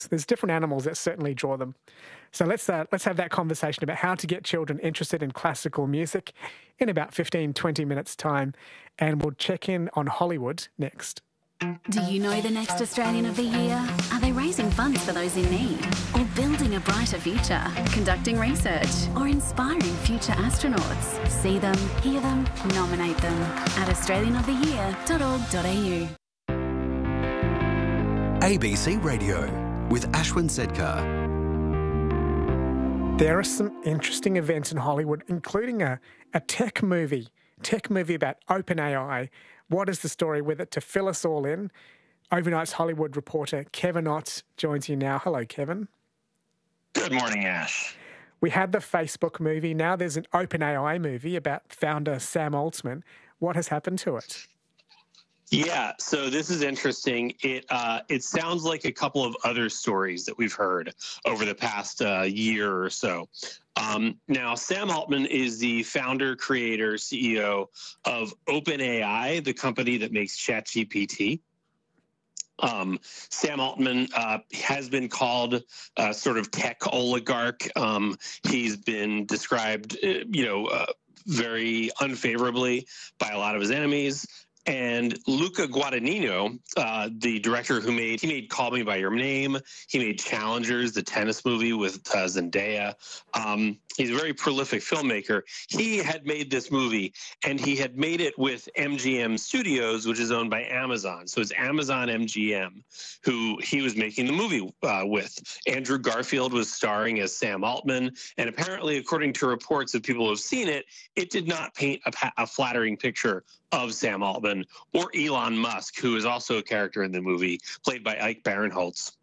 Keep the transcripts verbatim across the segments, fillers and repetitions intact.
So there's different animals that certainly draw them. So let's uh, let's have that conversation about how to get children interested in classical music in about fifteen, twenty minutes time. And we'll check in on Hollywood next. Do you know the next Australian of the Year? Are they raising funds for those in need? Or building a brighter future? Conducting research? Or inspiring future astronauts? See them, hear them, nominate them at australian of the year dot org dot a u. A B C Radio with Ashwin Sedkar. There are some interesting events in Hollywood, including a, a tech movie, tech movie about OpenAI. What is the story with it? To fill us all in, Overnight's Hollywood reporter Kevin Ott joins you now. Hello, Kevin. Good morning, Ash. We had the Facebook movie. Now there's an OpenAI movie about founder Sam Altman. What has happened to it? Yeah, so this is interesting. It uh, it sounds like a couple of other stories that we've heard over the past uh, year or so. Um, now, Sam Altman is the founder, creator, C E O of OpenAI, the company that makes ChatGPT. Um, Sam Altman uh, has been called a sort of tech oligarch. Um, he's been described, uh, you know, uh, very unfavorably by a lot of his enemies. And Luca Guadagnino, uh, the director who made, he made Call Me By Your Name, he made Challengers, the tennis movie with uh, Zendaya. Um, he's a very prolific filmmaker. He had made this movie, and he had made it with M G M Studios, which is owned by Amazon. So it's Amazon M G M who he was making the movie uh, with. Andrew Garfield was starring as Sam Altman, and apparently, according to reports of people who have seen it, it did not paint a, a flattering picture of Sam Altman or Elon Musk, who is also a character in the movie, played by Ike Barinholtz.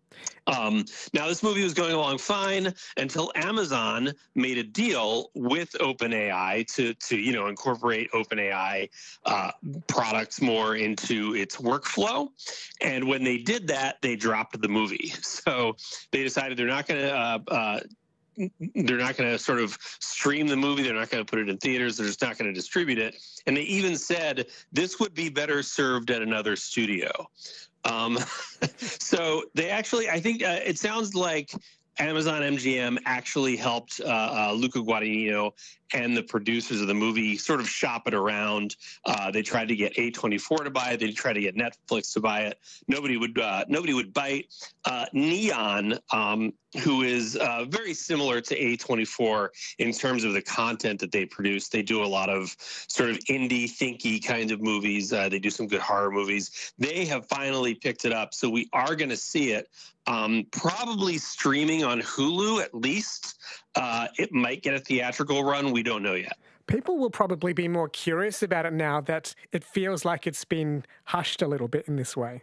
Um, now, this movie was going along fine until Amazon made a deal with OpenAI to, to you know, incorporate OpenAI uh, products more into its workflow. And when they did that, they dropped the movie. So they decided they're not going to uh, uh, they're not going to sort of stream the movie. They're not going to put it in theaters. They're just not going to distribute it. And they even said this would be better served at another studio. Um, so they actually, I think uh, it sounds like Amazon M G M actually helped uh, uh, Luca Guadagnino and the producers of the movie sort of shop it around. Uh, they tried to get A twenty-four to buy it. They tried to get Netflix to buy it. Nobody would. Uh, nobody would bite. Uh, Neon, um, who is uh, very similar to A twenty-four in terms of the content that they produce. They do a lot of sort of indie, thinky kind of movies. Uh, they do some good horror movies. They have finally picked it up, so we are going to see it. Um, probably streaming on Hulu at least. Uh, it might get a theatrical run. We don't know yet. People will probably be more curious about it now that it feels like it's been hushed a little bit in this way.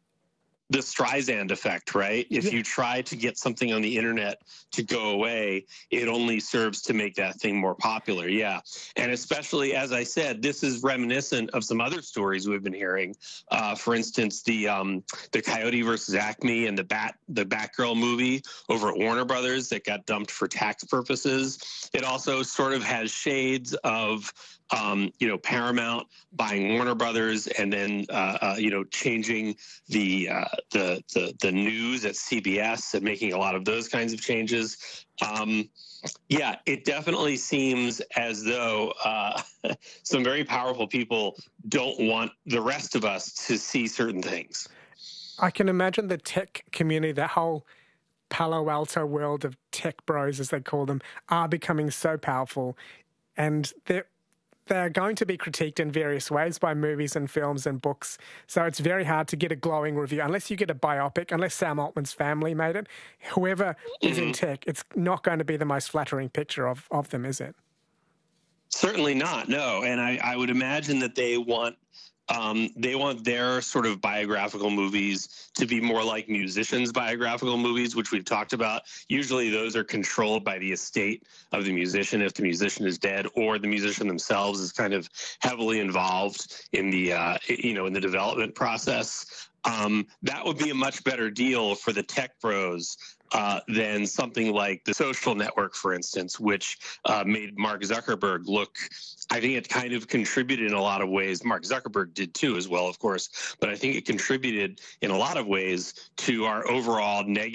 The Streisand effect, right? If Yeah. you try to get something on the internet to go away, it only serves to make that thing more popular. Yeah. And especially, as I said, this is reminiscent of some other stories we've been hearing. Uh, for instance, the um, the Coyote versus Acme and the Bat the Batgirl movie over at Warner Brothers that got dumped for tax purposes. It also sort of has shades of Um, you know, Paramount buying Warner Brothers and then, uh, uh, you know, changing the, uh, the the the news at C B S and making a lot of those kinds of changes. Um, yeah, it definitely seems as though uh, some very powerful people don't want the rest of us to see certain things. I can imagine the tech community, that whole Palo Alto world of tech bros, as they call them, are becoming so powerful, and they're They're going to be critiqued in various ways by movies and films and books. So it's very hard to get a glowing review. Unless you get a biopic, unless Sam Altman's family made it, whoever mm-hmm. is in tech, it's not going to be the most flattering picture of, of them, is it? Certainly not, no. And I, I would imagine that they want Um, they want their sort of biographical movies to be more like musicians' biographical movies, which we've talked about. Usually those are controlled by the estate of the musician if the musician is dead, or the musician themselves is kind of heavily involved in the, uh, you know, in the development process. um, that would be a much better deal for the tech bros uh, than something like the Social Network, for instance, which uh, made Mark Zuckerberg look, I think it kind of contributed in a lot of ways. Mark Zuckerberg did too, as well, of course, but I think it contributed in a lot of ways to our overall negative